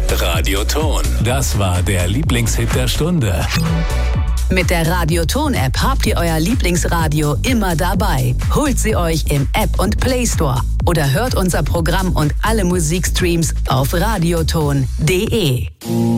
Radioton. Das war der Lieblingshit der Stunde. Mit der Radioton-App habt ihr euer Lieblingsradio immer dabei. Holt sie euch im App und Play Store oder hört unser Programm und alle Musikstreams auf radioton.de.